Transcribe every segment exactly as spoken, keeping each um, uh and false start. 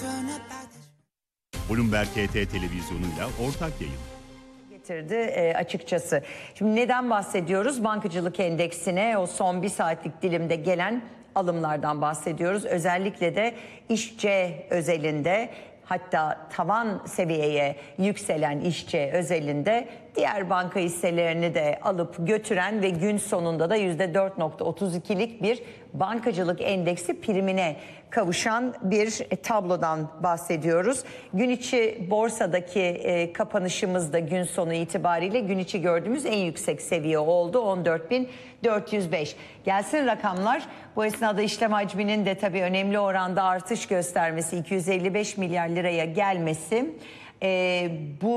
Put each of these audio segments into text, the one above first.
Bloomberg H T televizyonuyla ortak yayın getirdi e, açıkçası. Şimdi neden bahsediyoruz? Bankacılık endeksine o son bir saatlik dilimde gelen alımlardan bahsediyoruz. Özellikle de işçi özelinde, hatta tavan seviyeye yükselen işçi özelinde diğer banka hisselerini de alıp götüren ve gün sonunda da yüzde dört nokta otuz ikilik bir bankacılık endeksi primine kavuşan bir tablodan bahsediyoruz. Gün içi borsadaki e, kapanışımız da gün sonu itibariyle gün içi gördüğümüz en yüksek seviye oldu. on dört bin dört yüz beş. Gelsin rakamlar. Bu esnada işlem hacminin de tabii önemli oranda artış göstermesi, iki yüz elli beş milyar liraya gelmesi e,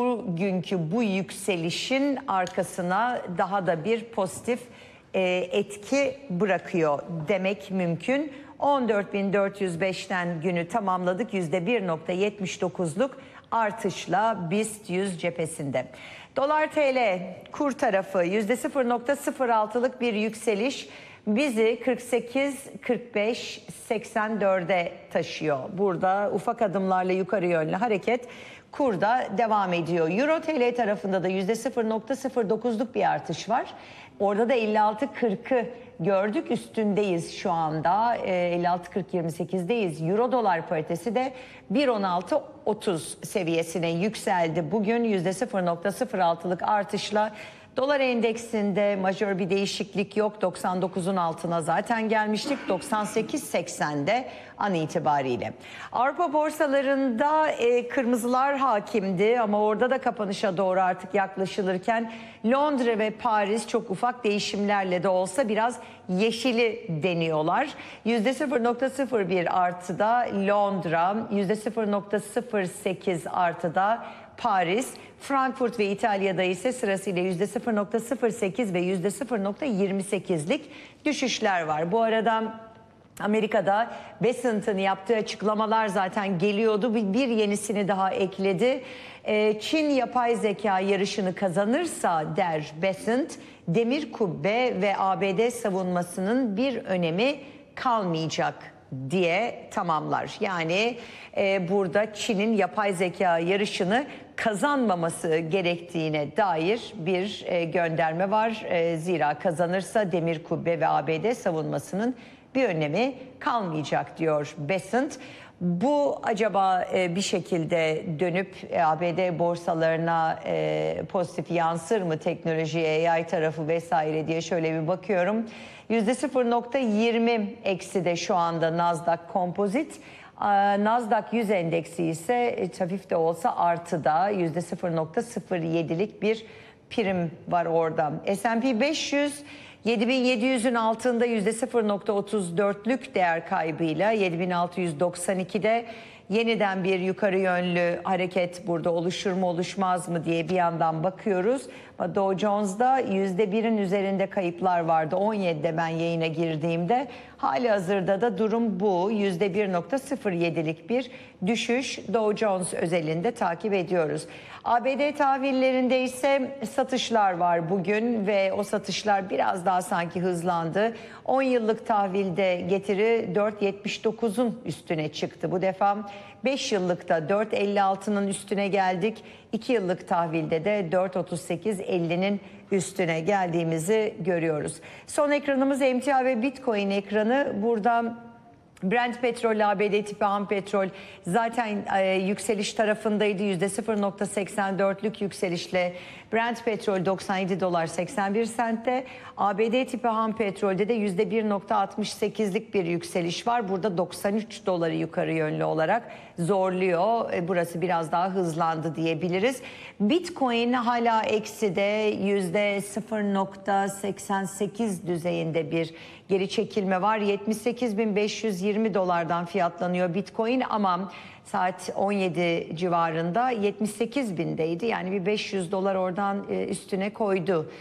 bugünkü bu yükselişin arkasına daha da bir pozitif e, etki bırakıyor demek mümkün. on dört bin dört yüz beşten günü tamamladık. yüzde bir nokta yetmiş dokuzluk artışla BIST yüz cephesinde. Dolar T L kur tarafı yüzde sıfır nokta sıfır altılık bir yükseliş bizi kırk sekiz kırk beş seksen dörde taşıyor. Burada ufak adımlarla yukarı yönlü hareket kurda devam ediyor. Euro T L tarafında da yüzde sıfır nokta sıfır dokuzluk bir artış var. Orada da elli altı kırkı gördük, üstündeyiz şu anda. elli altı kırk yirmi sekizdeyiz. Euro dolar paritesi de bir on altı otuz seviyesine yükseldi. Bugün yüzde sıfır nokta sıfır altılık artışla dolar endeksinde majör bir değişiklik yok. doksan dokuzun altına zaten gelmiştik. doksan sekiz seksende an itibariyle. Avrupa borsalarında e, kırmızılar hakimdi ama orada da kapanışa doğru artık yaklaşılırken Londra ve Paris çok ufak değişimlerle de olsa biraz yeşili deniyorlar. yüzde sıfır nokta sıfır bir artıda Londra, yüzde sıfır nokta sıfır sekiz artıda Paris, Frankfurt ve İtalya'da ise sırasıyla yüzde sıfır nokta sıfır sekiz ve yüzde sıfır nokta yirmi sekizlik düşüşler var. Bu arada Amerika'da Besant'ın yaptığı açıklamalar zaten geliyordu. Bir yenisini daha ekledi. Çin yapay zeka yarışını kazanırsa der Besant, demir kubbe ve A B D savunmasının bir önemi kalmayacak diye tamamlar. Yani e, burada Çin'in yapay zeka yarışını kazanmaması gerektiğine dair bir e, gönderme var. E, zira kazanırsa demir kubbe ve A B D savunmasının bir önemi kalmayacak diyor Besant. Bu acaba e, bir şekilde dönüp e, A B D borsalarına e, pozitif yansır mı, teknoloji, A I tarafı vesaire diye şöyle bir bakıyorum. yüzde sıfır nokta yirmi eksi de şu anda Nasdaq Composite. Nasdaq yüz endeksi ise e, hafif de olsa artıda yüzde sıfır nokta sıfır yedilik bir prim var orada. S and P beş yüz yedi bin yedi yüzün altında yüzde sıfır nokta otuz dörtlük değer kaybıyla yedi bin altı yüz doksan ikide yeniden bir yukarı yönlü hareket burada oluşur mu oluşmaz mı diye bir yandan bakıyoruz. Ama Dow Jones'da yüzde birin üzerinde kayıplar vardı on yedide ben yayına girdiğimde. Hali hazırda da durum bu. yüzde bir nokta sıfır yedilik bir düşüş Dow Jones özelinde takip ediyoruz. A B D tahvillerinde ise satışlar var bugün ve o satışlar biraz daha sanki hızlandı. on yıllık tahvilde getiri dört virgül yetmiş dokuzun üstüne çıktı. Bu defa beş yıllıkta dört virgül elli altının üstüne geldik. iki yıllık tahvilde de dört virgül otuz sekiz ellinin üstüne geldiğimizi görüyoruz. Son ekranımız emtia ve Bitcoin ekranı. Burada Brent petrol, A B D tipi ham petrol zaten e, yükseliş tarafındaydı. yüzde sıfır nokta seksen dörtlük yükselişle Brent petrol doksan yedi dolar seksen bir sentte. A B D tipi ham petrolde de yüzde bir nokta altmış sekizlik bir yükseliş var. Burada doksan üç doları yukarı yönlü olarak zorluyor. E, burası biraz daha hızlandı diyebiliriz. Bitcoin hala ekside yüzde sıfır nokta seksen sekiz düzeyinde bir geri çekilme var. yetmiş sekiz bin beş yüz yirmi dolardan fiyatlanıyor Bitcoin ama saat on yedi civarında yetmiş sekiz bindeydi. Yani bir beş yüz dolar oradan üstüne koydu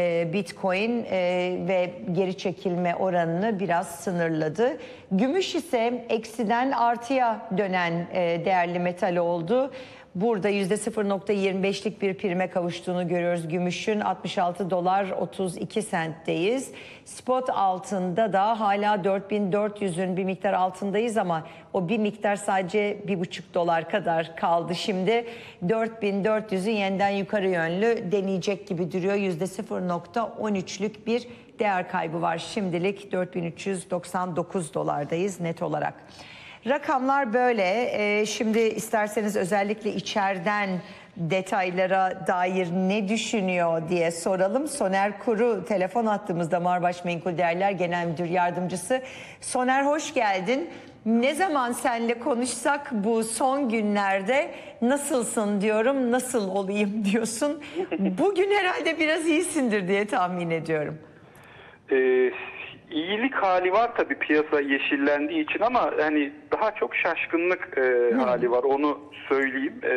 Bitcoin ve geri çekilme oranını biraz sınırladı. Gümüş ise eksiden artıya dönen değerli metal oldu. Burada yüzde sıfır nokta yirmi beşlik bir prime kavuştuğunu görüyoruz. Gümüşün altmış altı dolar otuz iki sentteyiz. Spot altında da hala dört bin dört yüzün bir miktar altındayız ama o bir miktar sadece bir buçuk dolar kadar kaldı. Şimdi dört bin dört yüzü yeniden yukarı yönlü deneyecek gibi duruyor. yüzde sıfır nokta on üçlük bir değer kaybı var. Şimdilik dört bin üç yüz doksan dokuz dolardayız net olarak. Rakamlar böyle. Ee, şimdi isterseniz özellikle içeriden detaylara dair ne düşünüyor diye soralım. Soner Kuru telefon attığımızda Marbaş Menkul Değerler Genel Müdür Yardımcısı. Soner hoş geldin. Ne zaman seninle konuşsak bu son günlerde nasılsın diyorum, nasıl olayım diyorsun. Bugün herhalde biraz iyisindir diye tahmin ediyorum. Ee, iyilik hali var tabii piyasa yeşillendiği için ama hani daha çok şaşkınlık e, hali var, onu söyleyeyim. E,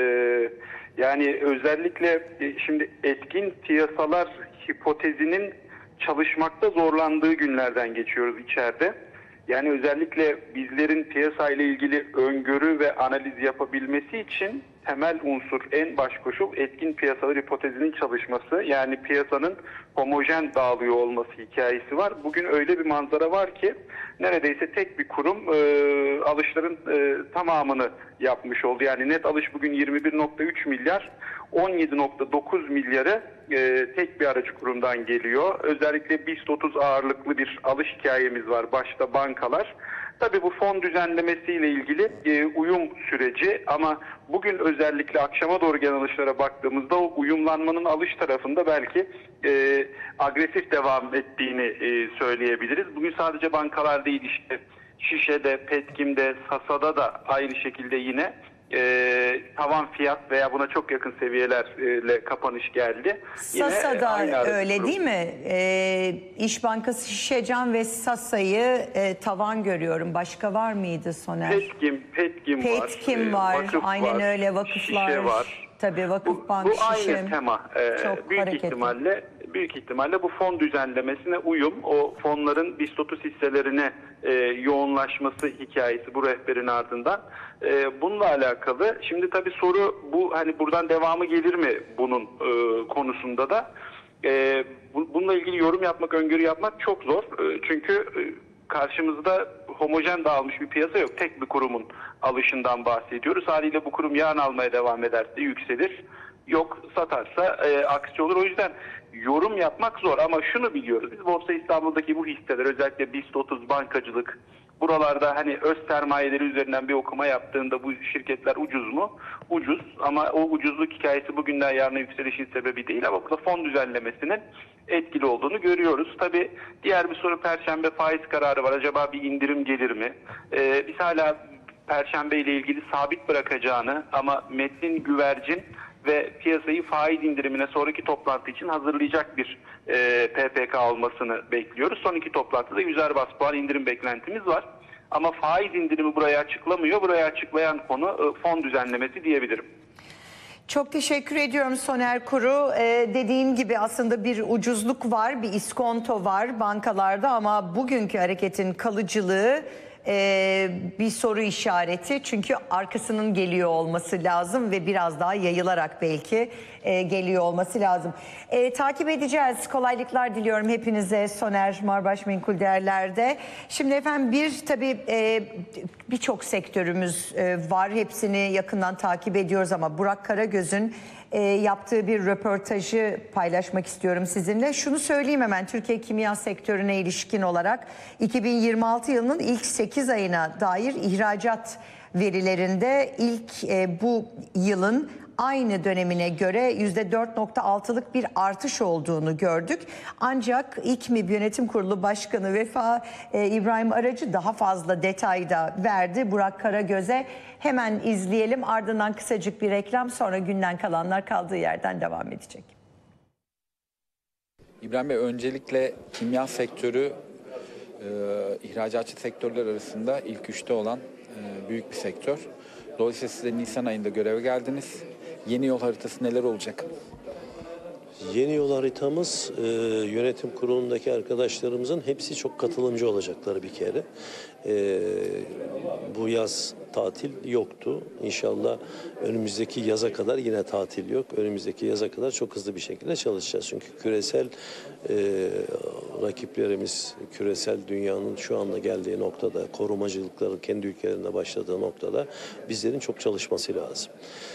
yani özellikle e, şimdi etkin piyasalar hipotezinin çalışmakta zorlandığı günlerden geçiyoruz içeride. Yani özellikle bizlerin piyasayla ilgili öngörü ve analiz yapabilmesi için temel unsur, en baş koşul etkin piyasalar hipotezinin çalışması. Yani piyasanın homojen dağılıyor olması hikayesi var. Bugün öyle bir manzara var ki neredeyse tek bir kurum e, alışların e, tamamını yapmış oldu. Yani net alış bugün yirmi bir nokta üç milyar, on yedi nokta dokuz milyarı e, tek bir aracı kurumdan geliyor. Özellikle BIST otuz ağırlıklı bir alış hikayemiz var. Başta bankalar. Tabii bu fon düzenlemesiyle ilgili e, uyum süreci ama bugün özellikle akşama doğru gelen alışlara baktığımızda o uyumlanmanın alış tarafında belki e, agresif devam ettiğini e, söyleyebiliriz. Bugün sadece bankalar değil, işte Şişe'de, Petkim'de, Sasa'da da aynı şekilde yine e, tavan fiyat veya buna çok yakın seviyelerle kapanış geldi. Sasa'da yine öyle kurum. Değil mi? E, İş Bankası Şişecam ve Sasa'yı e, tavan görüyorum. Başka var mıydı Soner? Petkim, Petkim, Petkim var. var. Vakıf Aynen var, öyle, vakıflar. Şişe var. Tabii Vakıf bu, Bank, bu Şişe. aynı tema. Ee, Çok büyük hareketli. ihtimalle büyük ihtimalle bu fon düzenlemesine uyum, o fonların BIST otuz hisselerine e, yoğunlaşması hikayesi bu rehberin ardından. E, bununla alakalı. Şimdi tabii soru bu, hani buradan devamı gelir mi bunun e, konusunda da? E, bu, bununla ilgili yorum yapmak, öngörü yapmak çok zor. E, çünkü e, karşımızda homojen dağılmış bir piyasa yok. Tek bir kurumun alışından bahsediyoruz. Haliyle bu kurum yarın almaya devam ederse yükselir. Yok satarsa e, aksi olur. O yüzden yorum yapmak zor ama şunu biliyoruz. Biz Borsa İstanbul'daki bu hisseler, özellikle BIST otuz, bankacılık, buralarda hani öz sermayeleri üzerinden bir okuma yaptığında bu şirketler ucuz mu? Ucuz, ama o ucuzluk hikayesi bugünden yarına yükselişin sebebi değil ama burada fon düzenlemesinin etkili olduğunu görüyoruz. Tabii diğer bir soru, Perşembe faiz kararı var. Acaba bir indirim gelir mi? Ee, biz hala Perşembe ile ilgili sabit bırakacağını ama metnin güvercin ve piyasayı faiz indirimine sonraki toplantı için hazırlayacak bir e, P P K olmasını bekliyoruz. Son iki toplantıda yüzer bas puan indirim beklentimiz var. Ama faiz indirimi burayı açıklamıyor. Burayı açıklayan konu e, fon düzenlemesi diyebilirim. Çok teşekkür ediyorum Soner Kuru. Ee, dediğin gibi aslında bir ucuzluk var, bir iskonto var bankalarda ama bugünkü hareketin kalıcılığı e, bir soru işareti. Çünkü arkasının geliyor olması lazım ve biraz daha yayılarak belki e, geliyor olması lazım. E, takip edeceğiz. Kolaylıklar diliyorum hepinize Soner Marbaş Menkul Değerler'de. Şimdi efendim bir tabii e, birçok sektörümüz e, var. Hepsini yakından takip ediyoruz ama Burak Karagöz'ün e, yaptığı bir röportajı paylaşmak istiyorum sizinle. Şunu söyleyeyim hemen Türkiye kimya sektörüne ilişkin olarak iki bin yirmi altı yılının ilk sekiz ayına dair ihracat verilerinde ilk e, bu yılın aynı dönemine göre yüzde dört nokta altılık bir artış olduğunu gördük. Ancak İKMİB Yönetim Kurulu Başkanı Vefa e, İbrahim Aracı daha fazla detayda verdi Burak Karagöz'e. Hemen izleyelim, ardından kısacık bir reklam, sonra günden kalanlar kaldığı yerden devam edecek. İbrahim Bey, öncelikle kimya sektörü e, ihracatçı sektörler arasında ilk üçte olan e, büyük bir sektör. Dolayısıyla siz de Nisan ayında göreve geldiniz. Yeni yol haritası neler olacak? Yeni yol haritamız e, yönetim kurulundaki arkadaşlarımızın hepsi çok katılımcı olacakları bir kere. E, bu yaz tatil yoktu. İnşallah önümüzdeki yaza kadar yine tatil yok. Önümüzdeki yaza kadar çok hızlı bir şekilde çalışacağız. Çünkü küresel e, rakiplerimiz, küresel dünyanın şu anda geldiği noktada, korumacılıkların kendi ülkelerinde başladığı noktada bizlerin çok çalışması lazım.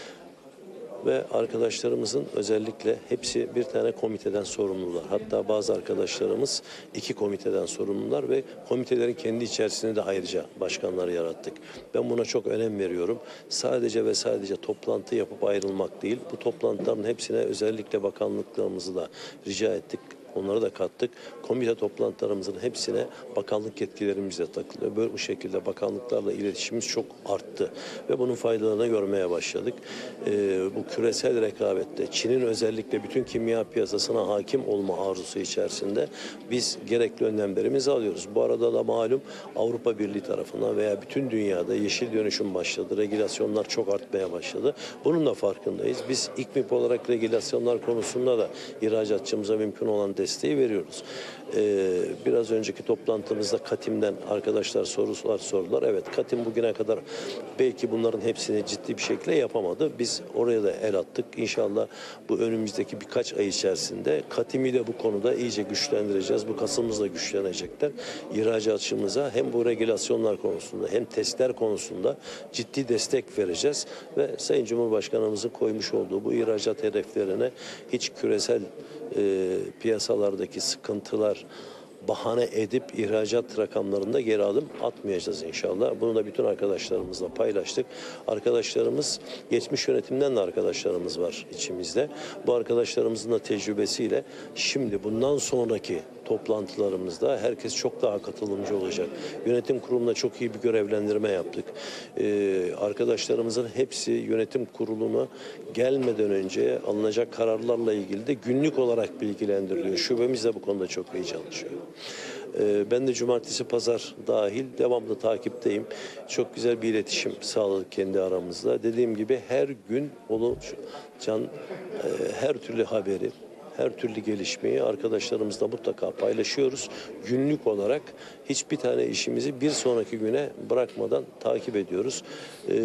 Ve arkadaşlarımızın özellikle hepsi bir tane komiteden sorumlular. Hatta bazı arkadaşlarımız iki komiteden sorumlular ve komitelerin kendi içerisinde de ayrıca başkanları yarattık. Ben buna çok önem veriyorum. Sadece ve sadece toplantı yapıp ayrılmak değil, bu toplantıların hepsine özellikle bakanlıklarımızı da rica ettik. Onları da kattık. Komite toplantılarımızın hepsine bakanlık yetkilerimiz de takılıyor. Böyle bu şekilde bakanlıklarla iletişimimiz çok arttı. Ve bunun faydalarını görmeye başladık. Ee, bu küresel rekabette Çin'in özellikle bütün kimya piyasasına hakim olma arzusu içerisinde biz gerekli önlemlerimizi alıyoruz. Bu arada da malum Avrupa Birliği tarafından veya bütün dünyada yeşil dönüşüm başladı. Regülasyonlar çok artmaya başladı. Bunun da farkındayız. Biz İKMİP olarak regülasyonlar konusunda da ihracatçımıza mümkün olan desteği veriyoruz. Ee, biraz önceki toplantımızda Katim'den arkadaşlar sorular sordular. Evet, Katim bugüne kadar belki bunların hepsini ciddi bir şekilde yapamadı. Biz oraya da el attık. İnşallah bu önümüzdeki birkaç ay içerisinde Katim'i de bu konuda iyice güçlendireceğiz. Bu kasımız da güçlenecekler. İhracatçımıza hem bu regülasyonlar konusunda hem testler konusunda ciddi destek vereceğiz ve Sayın Cumhurbaşkanımızın koymuş olduğu bu ihracat hedeflerine hiç küresel e, piyasalardaki sıkıntılar bahane edip ihracat rakamlarında geri adım atmayacağız inşallah. Bunu da bütün arkadaşlarımızla paylaştık. Arkadaşlarımız, geçmiş yönetimden de arkadaşlarımız var içimizde. Bu arkadaşlarımızın da tecrübesiyle şimdi bundan sonraki toplantılarımızda herkes çok daha katılımcı olacak. Yönetim kuruluna çok iyi bir görevlendirme yaptık. Ee, arkadaşlarımızın hepsi yönetim kuruluna gelmeden önce alınacak kararlarla ilgili de günlük olarak bilgilendiriliyor. Şubemiz de bu konuda çok iyi çalışıyor. Ee, ben de cumartesi, pazar dahil devamlı takipteyim. Çok güzel bir iletişim sağladık kendi aramızda. Dediğim gibi her gün olacak e, her türlü haberi, her türlü gelişmeyi arkadaşlarımızla mutlaka paylaşıyoruz. Günlük olarak hiçbir tane işimizi bir sonraki güne bırakmadan takip ediyoruz. Ee,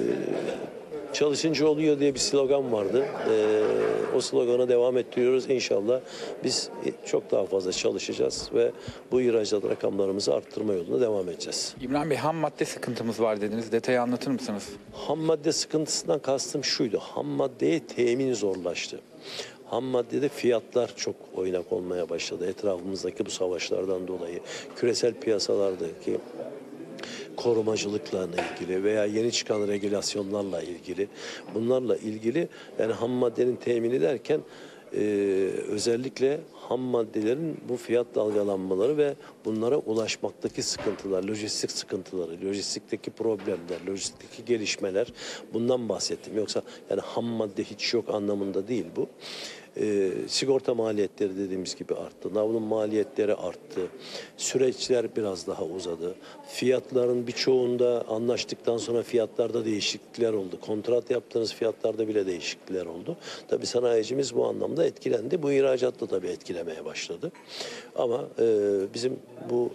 Çalışınca oluyor diye bir slogan vardı. Ee, o slogana devam ettiriyoruz. İnşallah biz çok daha fazla çalışacağız ve bu ihracat rakamlarımızı arttırma yolunda devam edeceğiz. İbrahim Bey, ham madde sıkıntımız var dediniz. Detayı anlatır mısınız? Ham madde sıkıntısından kastım şuydu. Ham maddeye temin zorlaştı. Ham maddede fiyatlar çok oynak olmaya başladı. Etrafımızdaki bu savaşlardan dolayı küresel piyasalardaki korumacılıkla ilgili veya yeni çıkan regülasyonlarla ilgili, bunlarla ilgili yani ham maddenin temini derken e, özellikle ham maddelerin bu fiyat dalgalanmaları ve bunlara ulaşmaktaki sıkıntılar, lojistik sıkıntıları, lojistikteki problemler, lojistikteki gelişmeler, bundan bahsettim. Yoksa yani ham madde hiç yok anlamında değil bu. E, sigorta maliyetleri dediğimiz gibi arttı. Navlun maliyetleri arttı. Süreçler biraz daha uzadı. Fiyatların birçoğunda anlaştıktan sonra fiyatlarda değişiklikler oldu. Kontrat yaptığınız fiyatlarda bile değişiklikler oldu. Tabii sanayicimiz bu anlamda etkilendi. Bu ihracat da tabii etkilemeye başladı. Ama e, bizim bu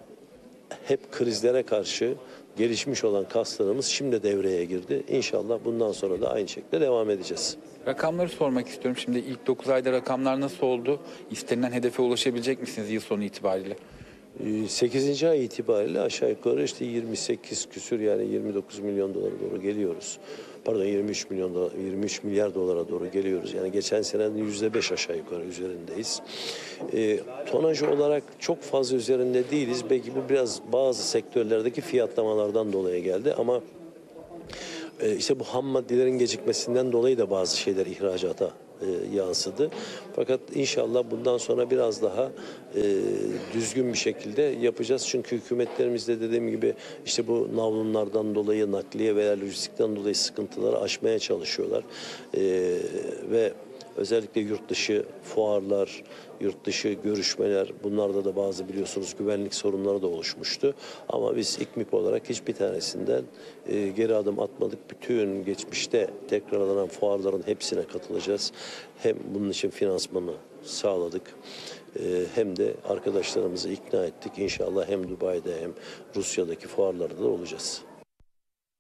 hep krizlere karşı gelişmiş olan kaslarımız şimdi devreye girdi. İnşallah bundan sonra da aynı şekilde devam edeceğiz. Rakamları sormak istiyorum. Şimdi ilk dokuz ayda rakamlar nasıl oldu? İstenilen hedefe ulaşabilecek misiniz yıl sonu itibariyle? sekizinci ay itibariyle aşağı yukarı işte yirmi sekiz küsür yani yirmi dokuz milyon dolara doğru geliyoruz. Pardon yirmi üç milyon dolar, yirmi üç milyar dolara doğru geliyoruz. Yani geçen senenin yüzde beş aşağı yukarı üzerindeyiz. E, tonaj olarak çok fazla üzerinde değiliz. Belki bu biraz bazı sektörlerdeki fiyatlamalardan dolayı geldi ama e, işte bu ham maddelerin gecikmesinden dolayı da bazı şeyler ihracata E, yansıdı. Fakat inşallah bundan sonra biraz daha e, düzgün bir şekilde yapacağız. Çünkü hükümetlerimizde dediğim gibi işte bu navlunlardan dolayı nakliye veya lojistikten dolayı sıkıntıları aşmaya çalışıyorlar. E, ve Özellikle yurt dışı fuarlar, yurt dışı görüşmeler, bunlarda da bazı biliyorsunuz güvenlik sorunları da oluşmuştu. Ama biz İKMİP olarak hiçbir tanesinden e, geri adım atmadık. Bütün geçmişte tekrarlanan fuarların hepsine katılacağız. Hem bunun için finansmanı sağladık. E, hem de arkadaşlarımızı ikna ettik. İnşallah hem Dubai'de hem Rusya'daki fuarlarda da olacağız.